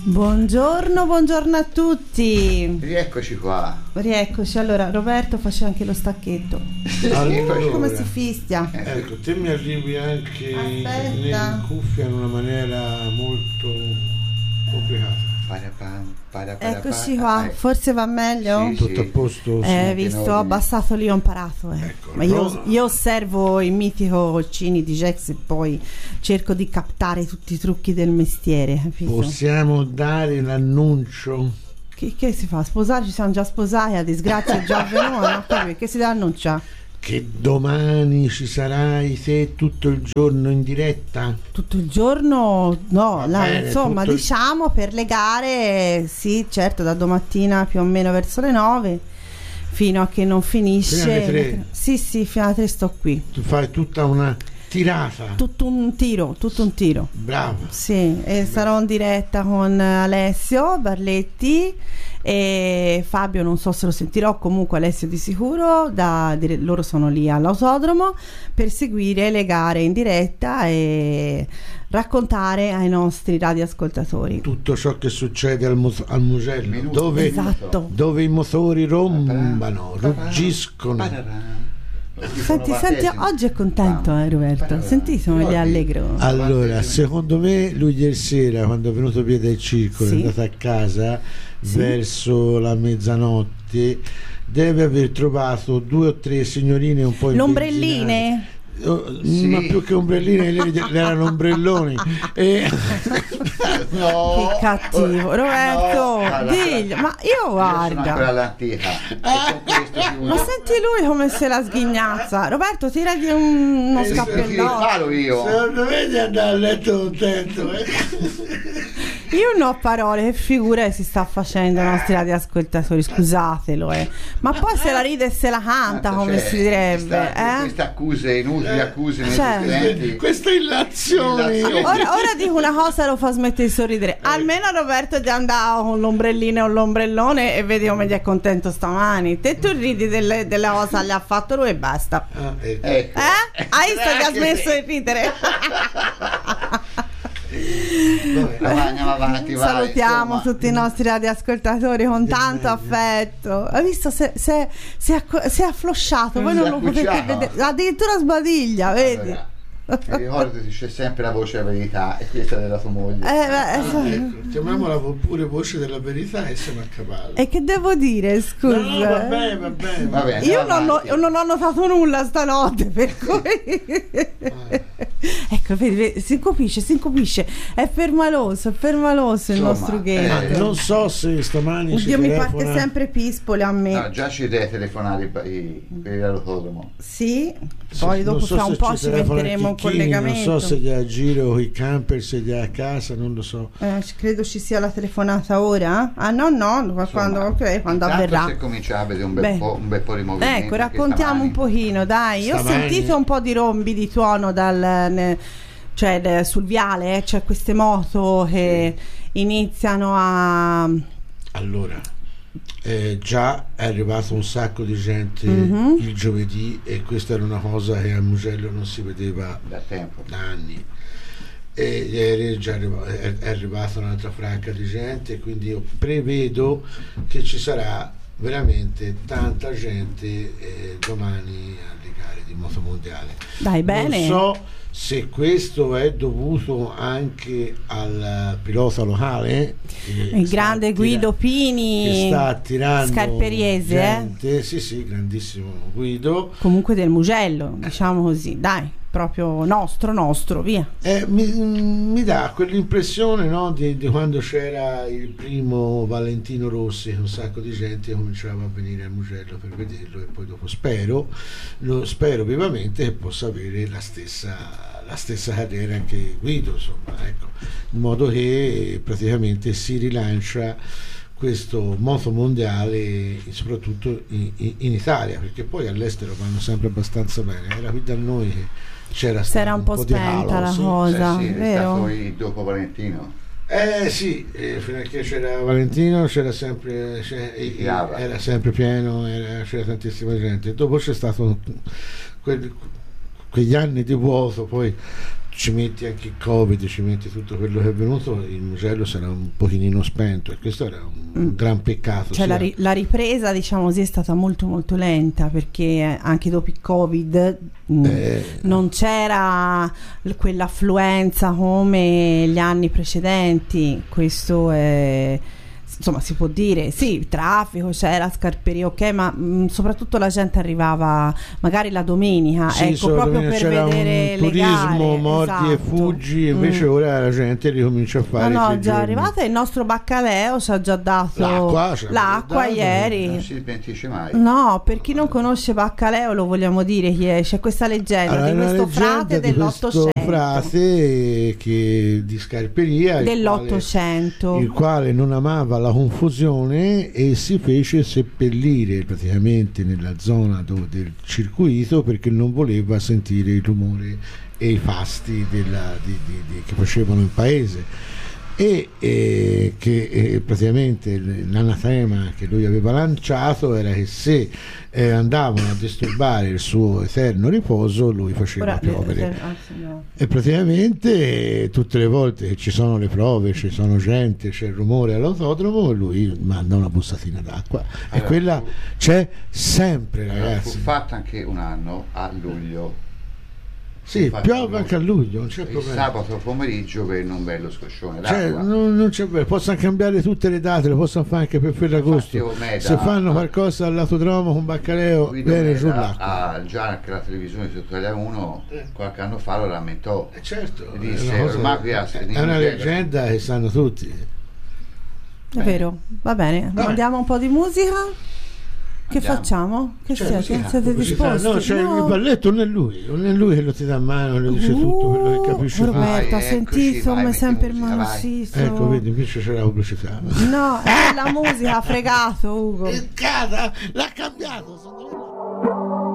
Buongiorno, buongiorno a tutti. Rieccoci qua. Rieccoci. Allora, Roberto faceva anche lo stacchetto. Allora, come si fischia? ecco, te mi arrivi anche Aspetta. in cuffia in una maniera molto complicata. Eccoci qua, forse va meglio? Sì, Tutto a posto? Visto, ho abbassato lì, ho imparato. Ecco, Ma io osservo il mitico Cini di Jax e poi cerco di captare tutti i trucchi del mestiere, capito? Possiamo dare l'annuncio? Che si fa? Sposare? Ci siamo già sposati, la disgrazia è già avvenuta, no? Che si deve annunciare? Che domani ci sarai te tutto il giorno in diretta? Tutto il giorno? No, Bene, insomma, tutto il- diciamo per le gare, sì, certo, da domattina più o meno verso le 9 fino a che non finisce. Fino alle 3? Sì, fino alle 3 sto qui. Tu fai tutta una tirata. Tutto un tiro. Bravo. Sì, e sarò in diretta con Alessio Barletti e Fabio, non so se lo sentirò, comunque Alessio di sicuro, loro sono lì all'autodromo per seguire le gare in diretta e raccontare ai nostri radioascoltatori Tutto ciò che succede al Mugello, Minuto. dove, Esatto. dove i motori rombano, ruggiscono. Senti, oggi è contento, Roberto. Sentite come gli è allegro. Allora, secondo me lui ieri sera, quando è venuto via dai circoli, Sì. è andato a casa Sì. verso la mezzanotte, deve aver trovato 2 o 3 signorine un po' L'ombrelline? Sì. ma più che ombrelline le erano ombrelloni e No, Che cattivo, Roberto, no, diglio, ma io Io sono ancora guarda. all'antica. E con questo si Ma usa. senti lui come se la sghignazza. Roberto, tirati uno Ti scappellotto. riparo io. secondo me di andare a letto contento. Io non ho parole, che figura che si sta facendo ai nostri radioascoltatori, scusatelo, Ma poi se la ride e se la canta, come si direbbe, Queste accuse, inutili accuse Cioè. inesistenti. Queste illazioni. Ora dico una cosa e lo fa smettere di sorridere. Almeno Roberto è già andato con l'ombrellino o l'ombrellone e vedi come gli è contento stamani. Te tu ridi delle cose che gli ha fatto lui e basta. Ecco. Hai visto che ha smesso di ridere? Andiamo avanti, vai, Salutiamo insomma. tutti i nostri radioascoltatori con tanto affetto. Hai visto se è afflosciato, voi non lo potete accucciava. vedere, addirittura sbadiglia, vedi? Allora, ricordati, c'è sempre la voce della verità e questa è della tua moglie. Ecco, chiamiamola pure voce della verità e siamo a cavallo. E che devo dire, scusa? No, va bene. Vabbè, Io andiamo avanti. non ho notato nulla stanotte, per cui ecco, vedi, si incopisce. È permaloso il Insomma, nostro game. Non so se stamani ci Oddio, mi telefona. parte sempre pispole a me. No, già ci deve telefonare per l'autodromo. Sì, poi dopo Non so fra se un po' ci ci telefona metteremo in Chicchini, collegamento. non so se gli a giro con i camper, se gli a casa, non lo so. Credo ci sia la telefonata ora. Ah no, quando Intanto avverrà. si comincia a vedere un Beh. un bel po' di movimento. Ecco, raccontiamo un pochino, dai. Io ho Stamani. sentito un po' di rombi di tuono sul viale, c'è queste moto che iniziano a... Allora, già è arrivato un sacco di gente il giovedì e questa era una cosa che a Mugello non si vedeva da tempo. da anni. E ieri è arrivata un'altra franca di gente, quindi io prevedo che ci sarà veramente tanta gente domani alle gare di moto mondiale. Dai, bene. Non so se questo è dovuto anche al pilota locale, Il grande Guido Pini, che sta attirando Scarperiese, gente. Sì, grandissimo Guido. comunque del Mugello, diciamo così, dai, proprio nostro, via. Mi dà quell'impressione, no, di quando c'era il primo Valentino Rossi, un sacco di gente cominciava a venire a Mugello per vederlo e poi dopo spero vivamente che possa avere la stessa carriera anche Guido, insomma, ecco, in modo che praticamente si rilancia questo moto mondiale soprattutto in Italia, perché poi all'estero vanno sempre abbastanza bene. Era qui da noi che c'era un po' di spenta calo, la sì. cosa, Sì, vero? poi dopo Valentino. Sì, fino a che c'era Valentino c'era sempre, era sempre pieno, c'era tantissima gente. Dopo c'è stato quegli anni di vuoto, poi ci metti anche il Covid, ci metti tutto quello che è venuto, il Mugello sarà un pochino spento, e questo era un gran peccato. Cioè la ripresa, diciamo così, è stata molto molto lenta, perché anche dopo il Covid non c'era quell'affluenza come gli anni precedenti. Questo è, insomma, si può dire, sì, il traffico c'era, scarperia, ok, ma soprattutto la gente arrivava magari la domenica, sì, ecco, proprio per c'era vedere un le turismo, gare, mordi esatto. e fuggi, invece ora la gente ricomincia a fare no, 3 già giorni. arrivata, il nostro Baccaleo ci ha già dato l'acqua ieri. Non si dimentisce mai. No, per chi non conosce Baccaleo lo vogliamo dire chi è. C'è questa leggenda Allora, di questo frate dell'Ottocento. Frate di Scarperia, dell'Ottocento, il quale non amava la confusione e si fece seppellire praticamente nella zona del circuito, perché non voleva sentire il rumore e i fasti che facevano il paese. E che praticamente l'anatema che lui aveva lanciato era che se andavano a disturbare il suo eterno riposo, lui faceva piovere. E praticamente tutte le volte che ci sono le prove, ci sono gente, c'è il rumore all'autodromo, lui manda una bussatina d'acqua, e quella c'è sempre, ragazzi. Fu fatta anche un anno a luglio. Sì, piove anche a luglio, non c'è il problema. Sabato pomeriggio per un bello scoscione Cioè, d'acqua. non c'è, possono cambiare tutte le date, le possono fare anche per Ferragosto. Se fanno qualcosa all'autodromo con Baccaleo, viene giù l'acqua. Già anche la televisione su Italia 1 qualche anno fa lo lamentò. Certo, Disse, è una leggenda che sanno tutti. È vero, va bene, andiamo un po' di musica. Che facciamo? Che siete disposti? No, c'è il balletto, non è lui che lo ti dà a mano, lo dice tutto quello che capisce. Roberto, ha sentito come sempre il manusisto. Ecco, vedi, invece c'è la pubblicità. No, è la musica, ha fregato Ugo. L'ha cambiato.